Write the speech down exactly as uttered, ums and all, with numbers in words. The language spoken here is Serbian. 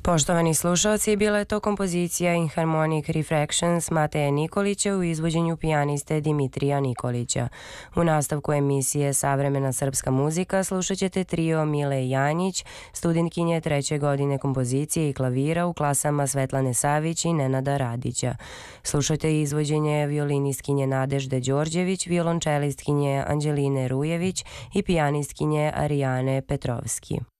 Poštovani slušalci, bila je to kompozicija Inharmonic Refractions Mateje Nikolića u izvođenju pijaniste Dimitrija Nikolića. U nastavku emisije Savremena srpska muzika slušat ćete trio Mile Janjić, studentkinje treće godine kompozicije i klavira u klasama Svetlane Savić i Nenada Radića. Slušajte izvođenje violinistkinje Nadežde Đorđević, violončelistkinje Anđeline Rujević i pijanistkinje Arijane Petrovski.